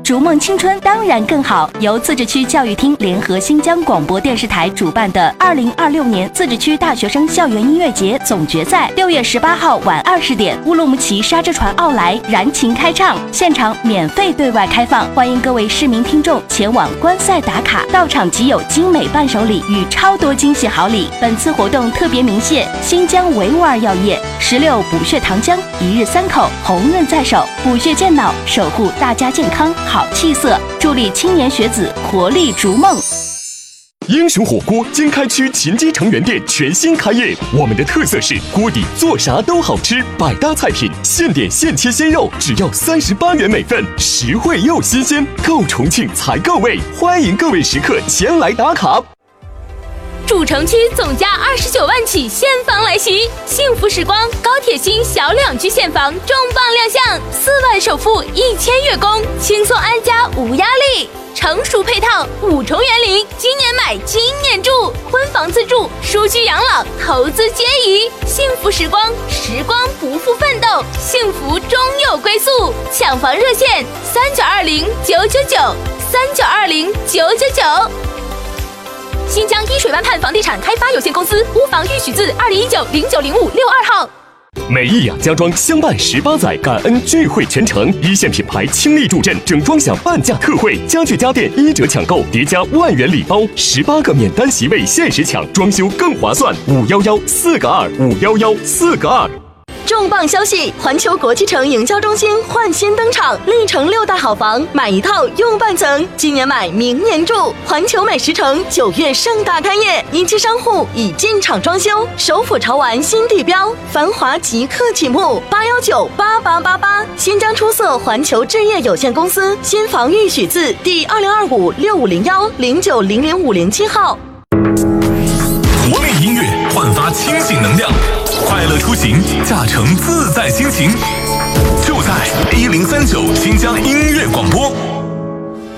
逐梦青春当然更好。由自治区教育厅联合新疆广播电视台主办的2026年自治区大学生校园音乐节总决赛，6月18号晚20点，乌鲁木齐沙之船奥莱燃情开唱，现场免费对外开放，欢迎各位市民听众前往观赛打卡，到场即有精美伴手礼与超多惊喜好礼。本次活动特别鸣谢新疆维吾尔药业、16补血糖浆、1日3口、红润在手，补血健脑，守护大家健康好气色，助力青年学子活力逐梦。 英雄火锅经开区秦基城原店全新开业，我们的特色是锅底做啥都好吃，百搭菜品，现点现切鲜肉，只要38元每份，实惠又新鲜，够重庆才够味，欢迎各位食客前来打卡。 主城区总价29万起现房来袭，幸福时光高铁新小两居现房重磅亮相，4万首付1000月供，轻松安家无压力。成熟配套5重园林，今年买今年住，婚房自住，舒居养老，投资皆宜。幸福时光，时光不负奋斗，幸福终有归宿。抢房热线3920-999，3920-999。新疆依水湾畔房地产开发有限公司屋房预许字2019-090562号。 美意雅家装相伴18载，感恩聚会全程，一线品牌倾力助阵，整装享半价特惠，家具家电1折抢购，叠加万元礼包，18个免单席位限时抢，装修更划算。511-4个2，511-4个2。 重磅消息！环球国际城营销中心焕新登场，历城6大好房，买一套用半层，今年买明年住。环球美食城9月盛大开业，一期商户已进场装修，首府潮玩新地标，繁华即刻启幕，8198888。新疆出色环球置业有限公司新房预许字第20256501090057号。 活力音乐焕发清醒能量，快乐出行，驾乘自在心情，就在1039新疆音乐广播。